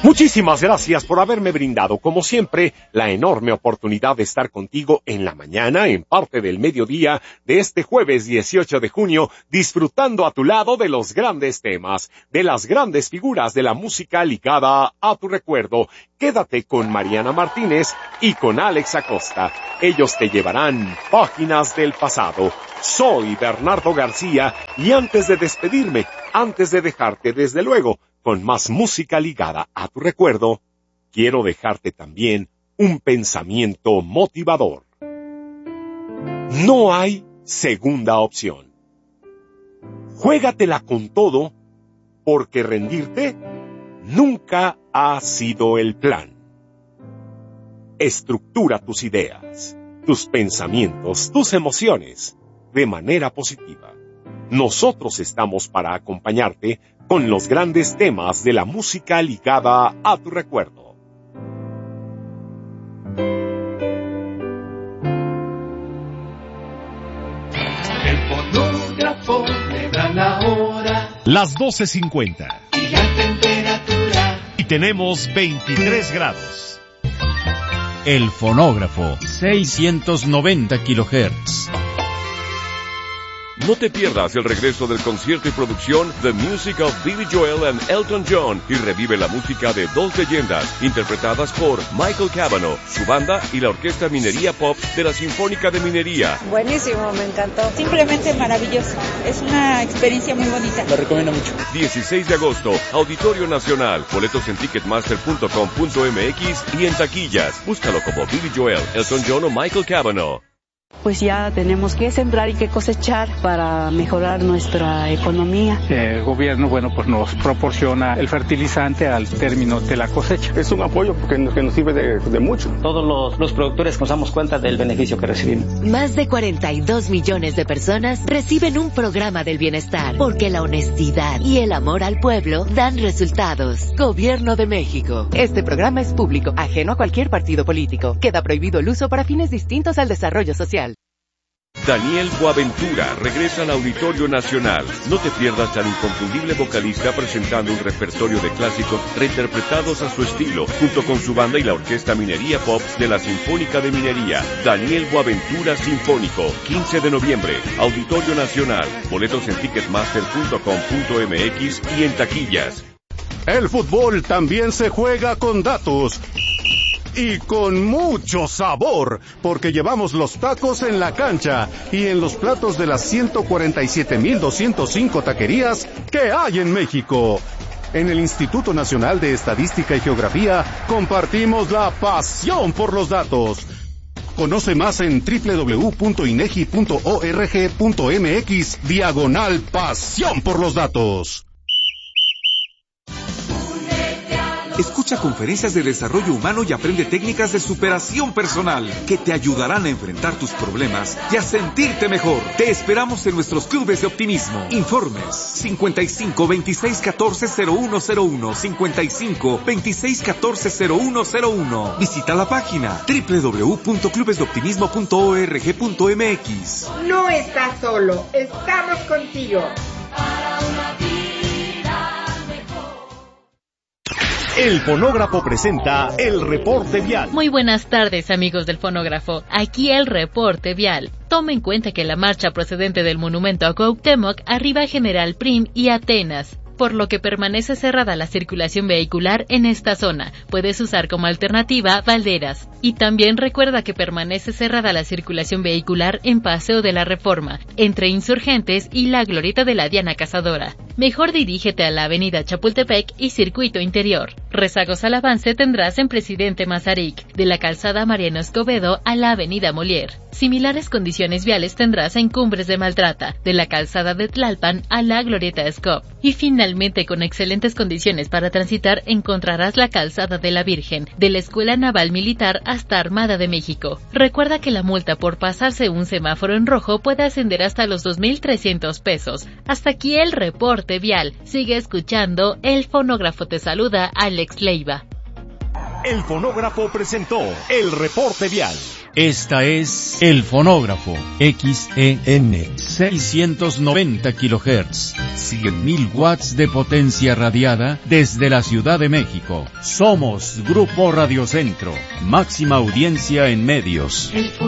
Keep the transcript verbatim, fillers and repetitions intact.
Muchísimas gracias por haberme brindado, como siempre, la enorme oportunidad de estar contigo en la mañana, en parte del mediodía de este jueves dieciocho de junio, disfrutando a tu lado de los grandes temas, de las grandes figuras de la música ligada a tu recuerdo. Quédate con Mariana Martínez y con Alex Acosta. Ellos te llevarán páginas del pasado. Soy Bernardo García y antes de despedirme, antes de dejarte desde luego, con más música ligada a tu recuerdo, quiero dejarte también un pensamiento motivador. No hay segunda opción. Juégatela con todo, porque rendirte nunca ha sido el plan. Estructura tus ideas, tus pensamientos, tus emociones, de manera positiva. Nosotros estamos para acompañarte con los grandes temas de la música ligada a tu recuerdo. El fonógrafo le da la hora. Las doce cincuenta. Y la temperatura. Y tenemos veintitrés grados. El fonógrafo, seiscientos noventa kilohertz. No te pierdas el regreso del concierto y producción The Music of Billy Joel and Elton John y revive la música de dos leyendas interpretadas por Michael Cavanaugh, su banda y la Orquesta Minería Pop de la Sinfónica de Minería. Buenísimo, me encantó. Simplemente maravilloso. Es una experiencia muy bonita. Lo recomiendo mucho. dieciséis de agosto, Auditorio Nacional. Boletos en ticketmaster punto com punto m x y en taquillas. Búscalo como Billy Joel, Elton John o Michael Cavanaugh. Pues ya tenemos que sembrar y que cosechar para mejorar nuestra economía. El gobierno, bueno, pues nos proporciona el fertilizante al término de la cosecha. Es un apoyo porque nos, que nos sirve de, de mucho. Todos los, los productores nos damos cuenta del beneficio que recibimos. Más de cuarenta y dos millones de personas reciben un programa del bienestar, porque la honestidad y el amor al pueblo dan resultados. Gobierno de México. Este programa es público, ajeno a cualquier partido político. Queda prohibido el uso para fines distintos al desarrollo social. Daniel Boaventura regresa al Auditorio Nacional. No te pierdas al inconfundible vocalista presentando un repertorio de clásicos reinterpretados a su estilo, junto con su banda y la Orquesta Minería Pop de la Sinfónica de Minería. Daniel Boaventura Sinfónico, quince de noviembre, Auditorio Nacional. Boletos en ticketmaster punto com punto m x y en taquillas. El fútbol también se juega con datos. Y con mucho sabor, porque llevamos los tacos en la cancha y en los platos de las ciento cuarenta y siete mil doscientos cinco taquerías que hay en México. En el Instituto Nacional de Estadística y Geografía compartimos la pasión por los datos. Conoce más en doble u doble u doble u punto inegi punto org punto m x diagonal pasión por los datos. Escucha conferencias de desarrollo humano y aprende técnicas de superación personal que te ayudarán a enfrentar tus problemas y a sentirte mejor. Te esperamos en nuestros clubes de optimismo. Informes cincuenta y cinco, veintiséis, catorce, cero uno cero uno, cincuenta y cinco, veintiséis, catorce, cero uno cero uno. Visita la página doble u doble u doble u punto clubes de optimismo punto org punto m x. No estás solo, estamos contigo. Para una vida. El Fonógrafo presenta el reporte vial. Muy buenas tardes, amigos del Fonógrafo. Aquí el reporte vial. Tome en cuenta que la marcha procedente del monumento a Cuauhtémoc arriba General Prim y Atenas, por lo que permanece cerrada la circulación vehicular en esta zona. Puedes usar como alternativa Valderas. Y también recuerda que permanece cerrada la circulación vehicular en Paseo de la Reforma, entre Insurgentes y la Glorieta de la Diana Cazadora. Mejor dirígete a la avenida Chapultepec y Circuito Interior. Rezagos al avance tendrás en Presidente Mazarik, de la calzada Mariano Escobedo a la avenida Molière. Similares condiciones viales tendrás en Cumbres de Maltrata, de la calzada de Tlalpan a la Glorieta Escop. Y finalmente, con excelentes condiciones para transitar, encontrarás la calzada de la Virgen, de la Escuela Naval Militar hasta Armada de México. Recuerda que la multa por pasarse un semáforo en rojo puede ascender hasta los dos mil trescientos pesos. Hasta aquí el reporte vial. Sigue escuchando, el Fonógrafo te saluda, Alex Leiva. El Fonógrafo presentó el reporte vial. Esta es El Fonógrafo, X E N, seiscientos noventa kilohertz, cien mil watts de potencia radiada desde la Ciudad de México. Somos Grupo Radio Centro, máxima audiencia en medios.